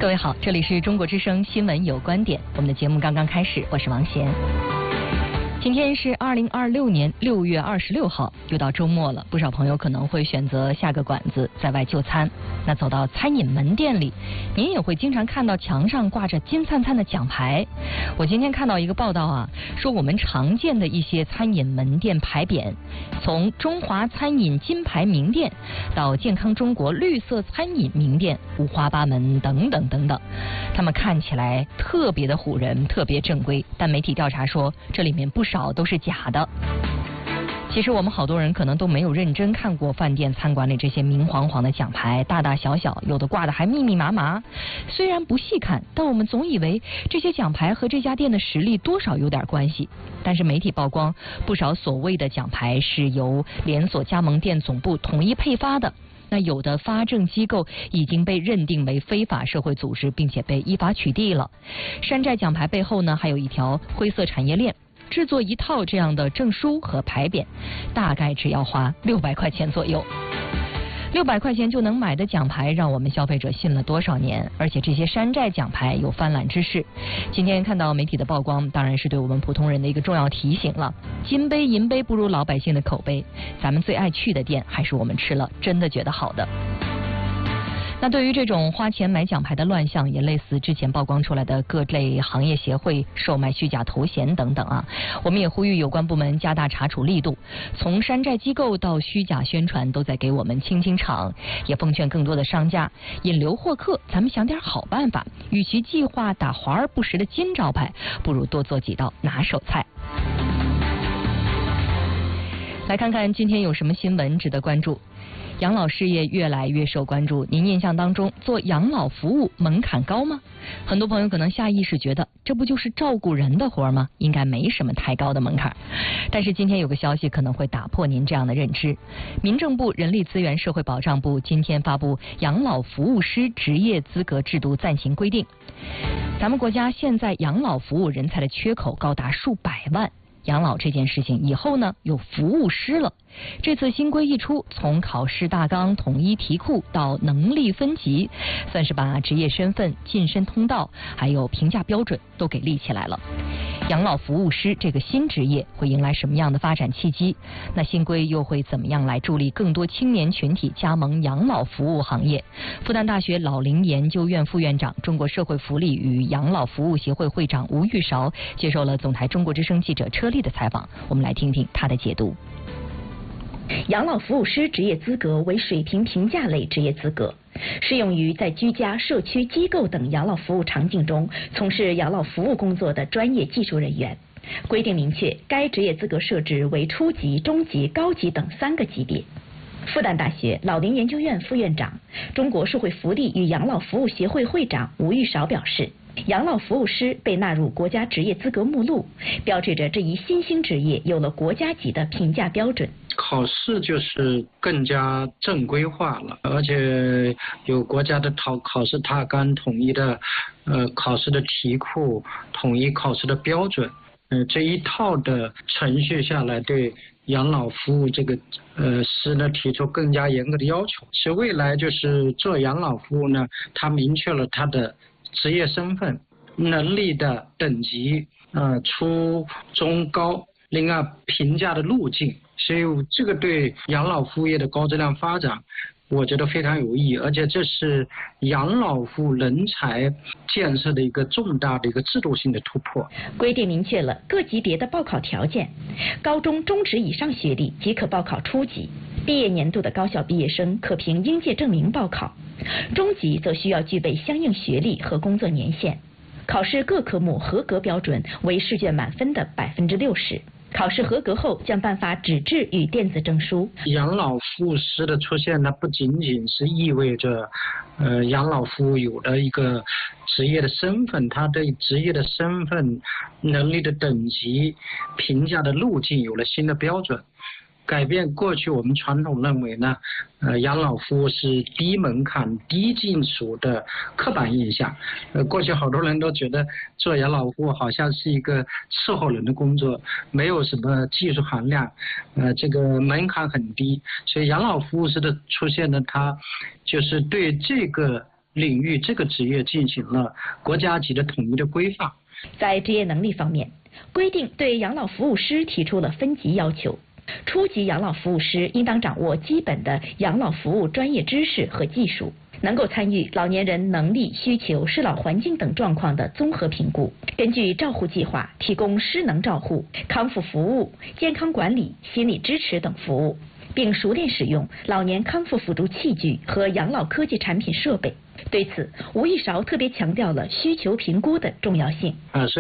各位好，这里是中国之声新闻有观点，我们的节目刚刚开始，我是王贤。今天是2026年6月26号，又到周末了，不少朋友可能会选择下个馆子在外就餐。那走到餐饮门店里，您也会经常看到墙上挂着金灿灿的奖牌。我今天看到一个报道啊，说我们常见的一些餐饮门店牌匾，从中华餐饮金牌名店到健康中国绿色餐饮名店，五花八门等等等等，他们看起来特别的唬人，特别正规，但媒体调查说这里面不少都是假的。其实我们好多人可能都没有认真看过饭店餐馆里这些明晃晃的奖牌，大大小小，有的挂的还密密麻麻。虽然不细看，但我们总以为这些奖牌和这家店的实力多少有点关系。但是媒体曝光，不少所谓的奖牌是由连锁加盟店总部统一配发的。那有的发证机构已经被认定为非法社会组织，并且被依法取缔了。山寨奖牌背后呢，还有一条灰色产业链。制作一套这样的证书和牌匾，大概只要花600块钱左右。600块钱就能买的奖牌，让我们消费者信了多少年？而且这些山寨奖牌有泛滥之势。今天看到媒体的曝光，当然是对我们普通人的一个重要提醒了。金杯银杯不如老百姓的口碑，咱们最爱去的店，还是我们吃了真的觉得好的。那对于这种花钱买奖牌的乱象，也类似之前曝光出来的各类行业协会售卖虚假头衔等等啊，我们也呼吁有关部门加大查处力度，从山寨机构到虚假宣传都在给我们清清场，也奉劝更多的商家引流获客，咱们想点好办法，与其计划打华而不实的金招牌，不如多做几道拿手菜。来看看今天有什么新闻值得关注。养老事业越来越受关注，您印象当中做养老服务门槛高吗？很多朋友可能下意识觉得这不就是照顾人的活吗？应该没什么太高的门槛。但是今天有个消息可能会打破您这样的认知。民政部人力资源社会保障部今天发布养老服务师职业资格制度暂行规定。咱们国家现在养老服务人才的缺口高达数百万。养老这件事情以后呢，有服务师了。这次新规一出，从考试大纲、统一题库到能力分级，算是把职业身份、晋升通道还有评价标准都给立起来了。养老服务师这个新职业会迎来什么样的发展契机？那新规又会怎么样来助力更多青年群体加盟养老服务行业？复旦大学老龄研究院副院长、中国社会福利与养老服务协会会长吴玉韶接受了总台中国之声记者车丽的采访，我们来听听他的解读。 养老服务师职业资格为水平评价类职业资格，适用于在居家、社区、机构等养老服务场景中从事养老服务工作的专业技术人员。规定明确，该职业资格设置为初级、中级、高级等3个级别。复旦大学老龄研究院副院长、中国社会福利与养老服务协会会长吴玉韶表示，养老服务师被纳入国家职业资格目录，标志着这一新兴职业有了国家级的评价标准。 考试就是更加正规化了，而且有国家的考试大纲、统一的考试的题库、统一考试的标准，这一套的程序下来，对养老服务这个师呢提出更加严格的要求。其实未来就是做养老服务呢，它明确了它的职业身份、能力的等级，初中高，另外评价的路径。所以这个对养老服务业的高质量发展，我觉得非常有意义，而且这是养老服务人才建设的一个重大的一个制度性的突破。 规定明确了各级别的报考条件，高中、中职以上学历即可报考初级，毕业年度的高校毕业生可凭应届证明报考，中级则需要具备相应学历和工作年限。考试各科目合格标准为试卷满分的60%。考试合格后将颁发纸质与电子证书。 养老服务师的出现呢，不仅仅是意味着养老服务有了一个职业的身份，他对职业的身份、能力的等级、评价的路径有了新的标准。改变过去我们传统认为呢，养老服务是低门槛、低技术的刻板印象。过去好多人都觉得做养老服务好像是一个伺候人的工作，没有什么技术含量，这个门槛很低。所以养老服务师的出现呢，它就是对这个领域这个职业进行了国家级的统一的规范。 在职业能力方面，规定对养老服务师提出了分级要求。初级养老服务师应当掌握基本的养老服务专业知识和技术，能够参与老年人能力、需求、适老环境等状况的综合评估，根据照护计划提供失能照护、康复服务、健康管理、心理支持等服务，并熟练使用老年康复辅助器具和养老科技产品设备。对此，吴一韶特别强调了需求评估的重要性。 所